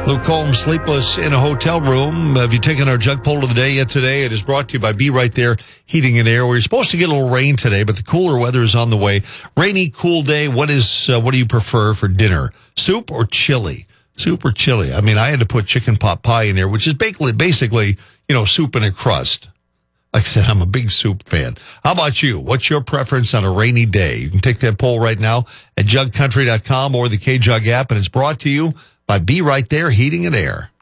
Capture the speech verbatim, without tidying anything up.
Luke Combs, sleepless in a hotel room. Have you taken our jug poll of the day yet today? It is brought to you by Be Right There Heating and Air. We're supposed to get a little rain today, but the cooler weather is on the way. Rainy, cool day. What is uh, what do you prefer for dinner? Soup or chili? Soup or chili? I mean, I had to put chicken pot pie in there, which is basically, basically, you know, soup in a crust. Like I said, I'm a big soup fan. How about you? What's your preference on a rainy day? You can take that poll right now at jug country dot com or the K Jug app, and it's brought to you by Be Right There Heating and Air.